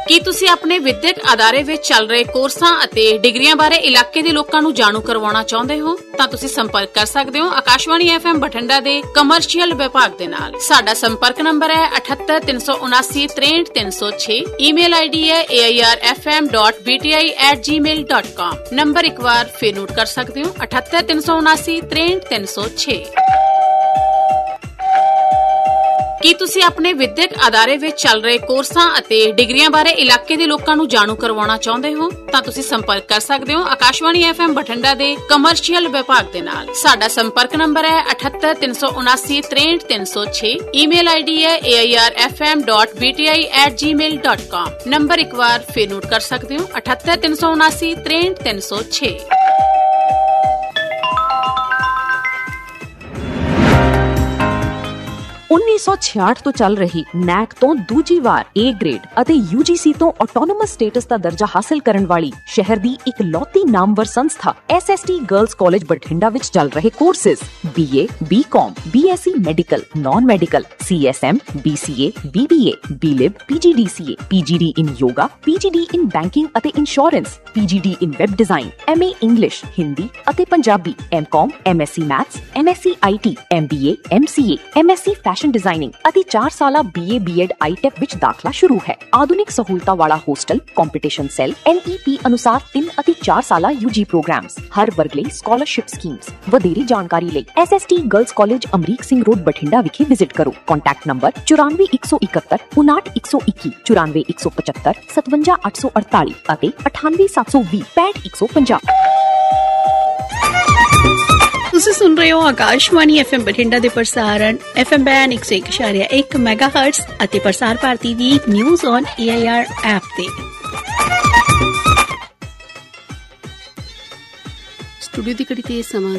ਕੀ ਤੁਸੀਂ ਆਪਣੇ ਵਿਦਿਅਕ ਅਦਾਰੇ ਵਿੱਚ ਚੱਲ ਰਹੇ ਕੋਰਸਾਂ ਅਤੇ ਡਿਗਰੀਆਂ ਬਾਰੇ ਇਲਾਕੇ ਦੇ ਲੋਕਾਂ ਨੂੰ ਜਾਣੂ ਕਰਵਾਉਣਾ ਚਾਹੁੰਦੇ ਹੋ ਤਾਂ ਤੁਸੀਂ ਸੰਪਰਕ ਕਰ ਸਕਦੇ ਹੋ ਆਕਾਸ਼ਵਾਣੀ FM ਬਠਿੰਡਾ ਦੇ ਕਮਰਸ਼ੀਅਲ ਵਿਭਾਗ ਦੇ ਨਾਲ। ਸਾਡਾ ਸੰਪਰਕ ਨੰਬਰ ਹੈ 7837963306। ਈਮੇਲ ਆਈਡੀ ਹੈ airfm.bti@gmail.com। ਨੰਬਰ ਇੱਕ ਵਾਰ ਫਿਰ ਨੋਟ ਕਰ ਸਕਦੇ ਹੋ 7837963306। ਕੀ ਤੁਸੀਂ ਆਪਣੇ ਵਿਦਿਅਕ ਅਦਾਰੇ ਵਿੱਚ ਚੱਲ ਰਹੇ ਕੋਰਸਾਂ ਅਤੇ ਡਿਗਰੀਆਂ ਬਾਰੇ ਇਲਾਕੇ ਦੇ ਲੋਕਾਂ ਨੂੰ ਜਾਣੂ ਕਰਵਾਉਣਾ ਚਾਹੁੰਦੇ ਹੋ ਤਾਂ ਤੁਸੀਂ ਸੰਪਰਕ ਕਰ ਸਕਦੇ ਹੋ ਆਕਾਸ਼ਵਾਣੀ FM ਬਠਿੰਡਾ ਦੇ ਕਮਰਸ਼ੀਅਲ ਵਿਭਾਗ ਦੇ ਨਾਲ। ਸਾਡਾ ਸੰਪਰਕ ਨੰਬਰ ਹੈ 7837963306। ਈਮੇਲ ਆਈਡੀ ਹੈ airfm.bti@gmail.com। ਨੰਬਰ ਇੱਕ ਵਾਰ ਫਿਰ ਨੋਟ ਕਰ ਸਕਦੇ ਹੋ 7837963306। 1966 ਤੋਂ ਚੱਲ ਰਹੀ ਨੈਕ ਤੋਂ ਦੂਜੀ ਵਾਰ A ਗ੍ਰੇਡ ਅਤੇ UGC ਤੋਂ ਆਟੋਨੋਮਸ ਸਟੇਟਸ ਦਾ ਦਰਜਾ ਹਾਸਲ ਕਰਨ ਵਾਲੀ ਸ਼ਹਿਰ ਦੀ ਇਕਲੌਤੀ ਨਾਮਵਰ ਸੰਸਥਾ SST ਗਰਲਜ਼ ਕਾਲਜ ਬਠਿੰਡਾ ਵਿੱਚ ਚੱਲ ਰਹੇ courses BA, BCom, BSc medical, non medical, CSM, BCA, BBA, BLib, PGDCA, PGD in yoga, PGD in banking ਅਤੇ insurance, PGD in web design, MA English, Hindi ਅਤੇ Punjabi, MCom, MSc Maths, MSc IT, MBA, MCA, MSc fashion designing ਅਤੇ 4 ਸਾਲਾ BA BEd ITech ਵਿੱਚ ਦਾਖਲਾ ਸ਼ੁਰੂ ਹੈ। ਆਧੁਨਿਕ ਸਹੂਲਤਾਂ ਵਾਲਾ ਹੋਸਟਲ, ਕੰਪੀਟੀਸ਼ਨ ਸੈੱਲ, NEP ਅਨੁਸਾਰ 3 ਅਤੇ 4 ਸਾਲਾ UG ਪ੍ਰੋਗਰਾਮਸ, ਹਰ ਵਰਗ ਲਈ ਸਕਾਲਰਸ਼ਿਪ ਸਕੀਮਸ। ਵਧੇਰੀ ਜਾਣਕਾਰੀ ਲਈ SST girls college Amrik Singh road Bathinda ਵਿਖੇ ਵਿਜ਼ਿਟ ਕਰੋ। ਕੰਟੈਕਟ ਨੰਬਰ 94 171 59 121 94 175 57 848 ਅਤੇ 98 720 65 150। ਤੁਸੀਂ ਸੁਣ ਰਹੇ ਹੋ ਆਕਾਸ਼ਵਾਣੀ FM ਬਠਿੰਡਾ ਦੇ ਪ੍ਰਸਾਰਣ FM ਬੈਂਡ 101.1 ਮੈਗਾਹਰਟਜ਼ ਅਤੇ ਪ੍ਰਸਾਰ ਭਾਰਤੀ ਦੀ ਨਿਊਜ਼ ਔਨ AIR ਐਪ ਤੇ। ਸਟੂਡੀਓ ਦੀ ਘੜੀ ਤੇ ਸਮਾਂ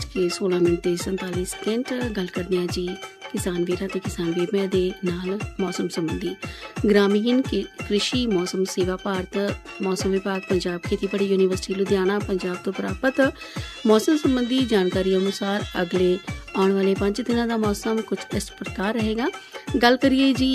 6:16 ਗੱਲ ਕਰਦੇ ਹਾਂ ਜੀ ਕਿਸਾਨ ਵੀਰਾਂ ਤੇ ਕਿਸਾਨ ਬੀਬੀਆਂ ਦੇ ਨਾਲ ਮੌਸਮ ਸੰਬੰਧੀ। ਗ੍ਰਾਮੀਣ ਕ੍ਰਿਸ਼ੀ ਮੌਸਮ ਸੇਵਾ ਭਾਰਤ ਮੌਸਮ ਵਿਭਾਗ ਪੰਜਾਬ ਖੇਤੀਬਾੜੀ ਯੂਨੀਵਰਸਿਟੀ ਲੁਧਿਆਣਾ ਪੰਜਾਬ ਤੋਂ ਪ੍ਰਾਪਤ ਮੌਸਮ ਸੰਬੰਧੀ ਜਾਣਕਾਰੀ ਅਨੁਸਾਰ ਅਗਲੇ ਆਉਣ ਵਾਲੇ 5 ਦਿਨਾਂ ਦਾ ਮੌਸਮ ਕੁਝ ਇਸ ਪ੍ਰਕਾਰ ਰਹੇਗਾ। ਗੱਲ ਕਰੀਏ ਜੀ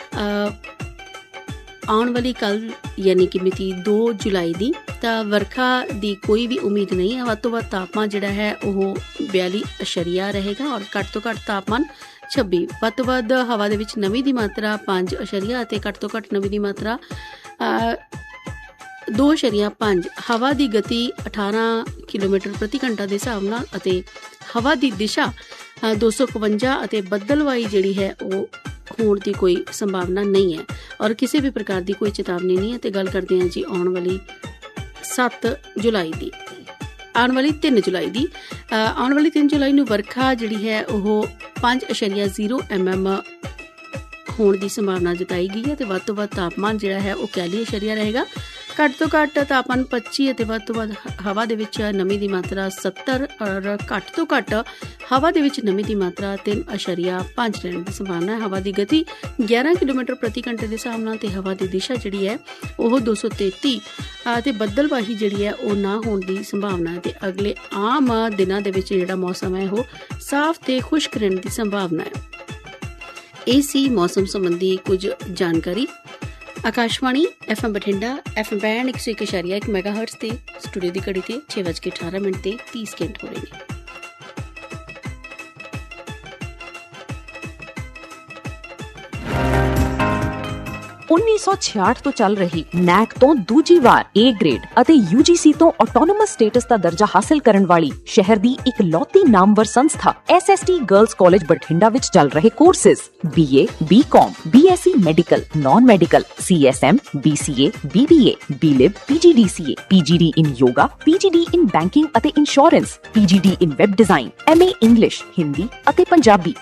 ਆਉਣ ਵਾਲੀ ਕੱਲ ਯਾਨੀ ਕਿ ਮਿਤੀ 2 ਜੁਲਾਈ ਦੀ, ਤਾਂ ਵਰਖਾ ਦੀ ਕੋਈ ਵੀ ਉਮੀਦ ਨਹੀਂ ਹੈ। ਵੱਧ ਤੋਂ ਵੱਧ ਤਾਪਮਾਨ ਜਿਹੜਾ ਹੈ ਉਹ 42 ਰਹੇਗਾ ਔਰ ਘੱਟ ਤੋਂ ਘੱਟ ਤਾਪਮਾਨ 26। ਵੱਧ ਤੋਂ ਵੱਧ ਹਵਾ ਦੇ ਵਿੱਚ ਨਮੀ ਦੀ ਮਾਤਰਾ 5 ਅਤੇ ਘੱਟ ਤੋਂ ਘੱਟ ਨਮੀ ਦੀ ਮਾਤਰਾ 2.5। ਹਵਾ ਦੀ ਗਤੀ 18 ਕਿਲੋਮੀਟਰ ਪ੍ਰਤੀ ਘੰਟਾ ਦੇ ਹਿਸਾਬ ਨਾਲ ਅਤੇ ਹਵਾ ਦੀ ਦਿਸ਼ਾ 251 ਅਤੇ ਬੱਦਲਵਾਈ ਜਿਹੜੀ ਹੈ ਉਹ ਹੋਣ ਦੀ ਕੋਈ ਸੰਭਾਵਨਾ ਨਹੀਂ ਹੈ ਔਰ ਕਿਸੇ ਵੀ ਪ੍ਰਕਾਰ ਦੀ ਕੋਈ ਚੇਤਾਵਨੀ ਨਹੀਂ ਹੈ। ਤੇ ਗੱਲ ਕਰਦੇ ਹਾਂ ਜੀ ਆਉਣ ਵਾਲੀ 3 ਜੁਲਾਈ ਦੀ। ਆਉਣ ਵਾਲੀ 3 ਜੁਲਾਈ ਨੂੰ ਵਰਖਾ ਜਿਹੜੀ ਹੈ ਉਹ 5.0 mm ਹੋਣ ਦੀ ਸੰਭਾਵਨਾ ਜਤਾਈ ਗਈ ਹੈ ਤੇ ਵੱਧ ਤੋਂ ਵੱਧ ਤਾਪਮਾਨ ਜਿਹੜਾ ਹੈ ਉਹ 41 ਰਹੇਗਾ। ਘੱਟ ਤੋਂ ਘੱਟ ਤਾਪਮਾਨ 25 ਅਤੇ ਵੱਧ ਤੋਂ ਵੱਧ ਹਵਾ ਦੇ ਵਿੱਚ ਨਮੀ ਦੀ ਮਾਤਰਾ 70 ਔਰ ਘੱਟ ਤੋਂ ਘੱਟ ਹਵਾ ਦੇ ਵਿੱਚ ਨਮੀ ਦੀ ਮਾਤਰਾ 3.5 ਰਹਿਣ ਦੀ ਸੰਭਾਵਨਾ ਹੈ। ਹਵਾ ਦੀ ਗਤੀ 11 ਕਿਲੋਮੀਟਰ ਪ੍ਰਤੀ ਘੰਟੇ ਦੇ ਹਿਸਾਬ ਨਾਲ ਤੇ ਹਵਾ ਦੀ ਦਿਸ਼ਾ ਜਿਹੜੀ ਹੈ ਉਹ 233 ਤੇ ਬੱਦਲਵਾਹੀ ਜਿਹੜੀ ਹੈ ਉਹ ਨਾ ਹੋਣ ਦੀ ਸੰਭਾਵਨਾ ਹੈ। ਤੇ ਅਗਲੇ ਆਮ ਦਿਨਾਂ ਦੇ ਵਿੱਚ ਜਿਹੜਾ ਮੌਸਮ ਹੈ ਉਹ ਸਾਫ਼ ਤੇ ਖੁਸ਼ਕ ਰਹਿਣ ਦੀ ਸੰਭਾਵਨਾ ਹੈ। ਇਹ ਸੀ ਮੌਸਮ ਸੰਬੰਧੀ ਕੁਝ ਜਾਣਕਾਰੀ। Akashvani FM Bathinda FM band 101.1 ਮੈਗਾਹਰਟਜ਼ ਤੇ ਸਟੂਡੀਓ ਦੀ ਘੜੀ ਤੇ 6:18 ਤੇ 30 ਸਕਿੰਟ ਹੋ ਰਹੇ ਨੇ। 1966 ਤੋਂ ਚੱਲ ਰਹੀ ਨੈਕ ਤੋਂ ਦੂਜੀ ਵਾਰ A ਗ੍ਰੇਡ ਅਤੇ UGC ਤੋਂ ਆਟੋਨੋਮਸ ਸਟੇਟਸ ਦਾ ਦਰਜਾ ਹਾਸਲ ਕਰਨ ਵਾਲੀ ਸ਼ਹਿਰ ਦੀ ਇਕਲੌਤੀ ਨਾਮਵਰ ਸੰਸਥਾ SST ਗਰਲਜ਼ ਕਾਲਜ ਬਠਿੰਡਾ ਵਿੱਚ ਚੱਲ ਰਹੇ courses BA, BCom, BSc medical, non medical, CSM, BCA, BBA, BLib, PGDCA, PGD in yoga, PGD in banking ਅਤੇ insurance, PGD in web design, MA English, Hindi ਅਤੇ ਪੰਜਾਬੀ,